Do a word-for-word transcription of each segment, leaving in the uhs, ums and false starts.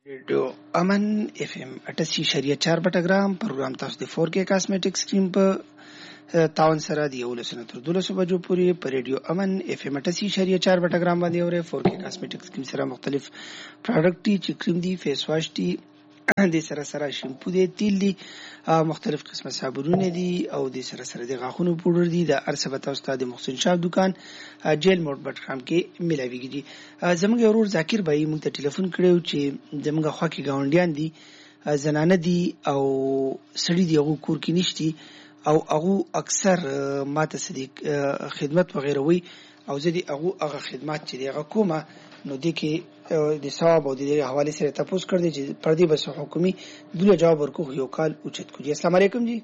रेडियो अमन F M अठासी शरिया चार बटाग्राम प्रोग्राम تاسو د فور کې کاسمیټک سکرین په تاون سره دی ولسنه تر دولسو بجو پورې په ریډیو امن اف ام اٹھاسی شریعه چار بټاګرام باندې اوره فور کې کاسمیټک سکرین سره مختلف پروډکټ دي چې کریم دي فیس واش دي د سره سره شیمپو دي تیل دي مختلف قسمه صابونونه دي او د سره سره د غاښونو پودر دي د ارسبت استاد محسن شاه دکان جیل موډ بټرام کې ملاويږي زموږ ورور ذاکر بھائی موږ ته ټلیفون کړو چې زموږ خوا کې گاونډیان دي زنانه دي او سړي دي هغه کور کې نشتي او هغه اکثر ماته صدیق خدمت وغیرہ وي او زه دي هغه هغه خدمات چې هغه کومه نو دي کې د ثواب او د حواله سره تاسو کړی چې پردي بس حکومي دله جواب ورکو یو کال اوچت کوي. السلام علیکم جی.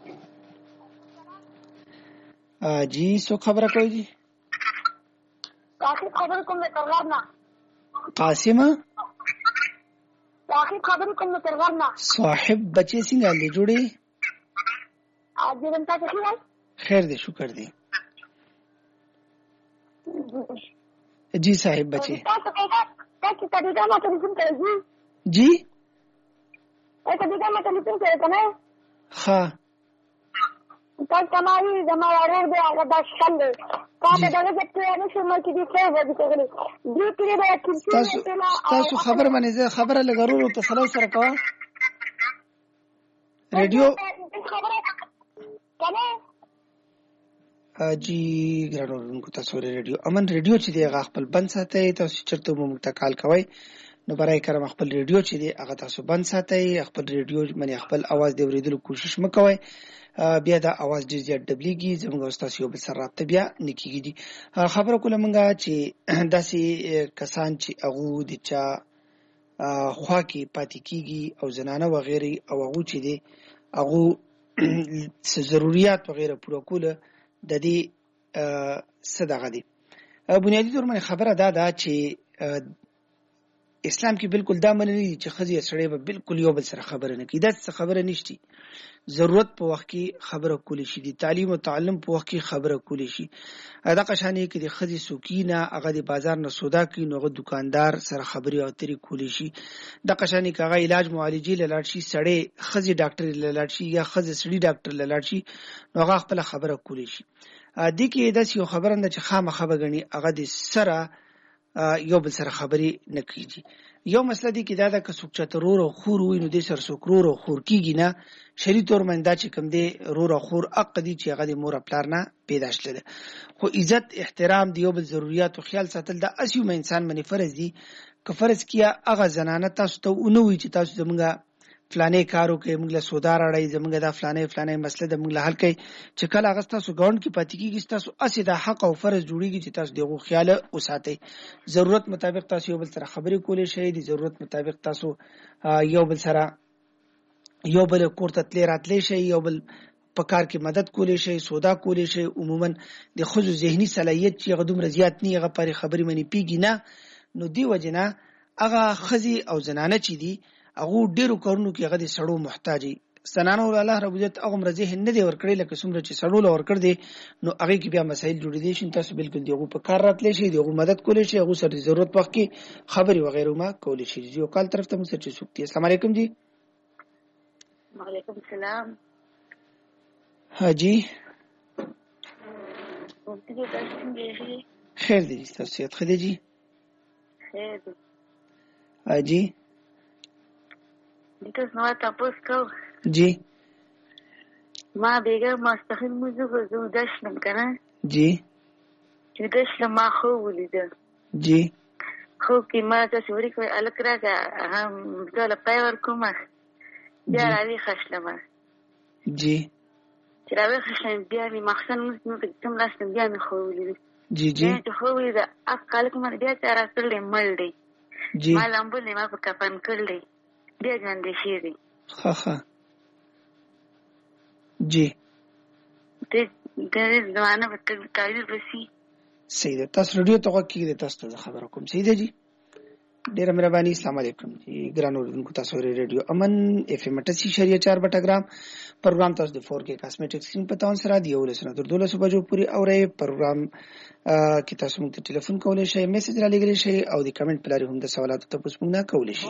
جی سو خبره کوي جی قاسم خبر کوم ته ورغنا قاسم صاحب خبر کوم ته ورغنا صاحب بچي څنګه لې جوړي اج دې تاسو څنګه خیر دې شکر دې جی صاحب بچي تاسو تاسو طریقہ ما ټلیفون کوي جی اې طریقہ ما ټلیفون کوي کنه ها تاسو کماوي زما ورور دی هغه د شل تاسو دغه څه نه شمه کې دي څه وځي کوي دې کې به تاسو تاسو خبر باندې زه خبره لګرو په سلام سره کوه ریډیو خبره کنه جی ګرانو تاسو ریډیو امن ریډیو چې دی هغه خپل بند ساتي تاسو چرته مو متکال کوي نو برای کرم خپل ریډیو چې دی هغه تاسو بند ساتي خپل ریډیو باندې خپل आवाज دی ورېدلو کوشش مکوئ بیا دا आवाज ډیر زیات دبليږي زموږ استاد یو بل سره رابطه بیا نکېږي دي خبره کوله مونږه چې داسې کسان چې هغه د چا خوا کې پاتې کیږي او زنانه وغیرہ او هغه چې دی هغه ضرورت وغیرہ پوره کوله د دې صدقه دي بنیادی طور باندې خبره دا ده چې اسلام کې بالکل دا منلي چې خزي سړی به بالکل یو بل سره خبره نه کوي دا څه خبره نشتی ضرورت په وخت کې خبره کولی شي د تعلیم او تعلم په وخت کې خبره کولی شي دا قشانه کې د خزي سوکینه هغه د بازار نه سودا کوي نو دکاندار سره خبري او تری کولی شي دا قشانه کې هغه علاج معالجې لاله شي سړی خزي ډاکټر لاله شي یا خزي سړي ډاکټر لاله شي نو هغه خپل خبره کولی شي د کې د یو خبره نه چې خامخه بغني هغه د سره یو بل سره خبري نه کیږي یو مسله دی کې دا د کڅوک چترور او خور وي نو د سر سوکرور او خور کیږي نه شری تور مندا چې کوم دی رور او خور عقدي چې هغه د مور پلار نه پیدا شله خو عزت احترام دی یو بل ضرورت او خیال ساتل د اسیو انسان باندې فرض دي که فرض کیا هغه زنانه تاسو ته ونوي چې تاسو زمونږه فلانه کارو کې موږ له سودار اړای زمونږ دا فلانه فلانه مسله د موږ له حل کوي چې کله هغه تاسو ګاوند کې پاتې کیږي تاسو اسې د حق او فرض جوړیږي چې تاسو دغه خیال وساتئ ضرورت مطابق تاسو یو بل سره خبرې کولې شي د ضرورت مطابق تاسو یو بل سره یو بل کوړه تلې راتلې شي یو بل په کار کې مدد کولې شي سودا کولې شي عموما د خود ذهني صلاحیت چې غدوم رضایت نه هغه پر خبرې منی پیږي نه نو دی وجنه هغه خزي او زنانه چي دي هغه ډیرو کارونو کې هغه د سړو محتاجي سنانه ول الله رب عزت هغه مرزه نه دی ورکړي لکه څومره چې سړو ل ورکړ دي نو هغه کې بیا مسایل جوړ دي شي تاسو بالکل دیغه په کار راتلی شي دیغه مدد کولای شي هغه سره ضرورت وخت کې خبري وغیرہ ما کولای شي یو کال طرف ته مو سره سوکتي. السلام علیکم جی. وعلیکم السلام. ها جی خیر دی تاسو یې خدای جی خیر ها جی دته نو تاسو کو جی ما بیګه مستخدم موضوع زو دشنم کنه جی چې دشنه ما خو ولیده جی خو کې ما تاسو ورې کوي الکراګه هم ځله پاور کومه بیا راوي خښلمه جی چې راوي خښلم بیا می مخسن نو ته کوم لاستم بیا می خو ولیده جی جی ته خو ولیده اقل کومه بیا تر اصل مل دی جی ما لامبل ما په کفن کړل بیا ګاندې شي دي ها ها جی ته ګره ځوانه په تعبیر وسی صحیح ده تاسو ریډیو ته وکړئ تاسو ته خبر کوم صحیح ده جی ډیر مهرباني. السلام علیکم جی ګرانو دونکو تاسو ریډیو امن اف ام اٹھاسی شریعه چار بټاګرام پروګرام تاسو د فور کې کاسمیټک سکرین په تاون سره دی ولسنه تر دولسو بجو پوری اورې پروګرام کې تاسو موږ ته ټلیفون کولای شئ میسج را لګولای شئ او د کمنټ په لارې هم د سوالاتو ته پوښتنه کولای شئ.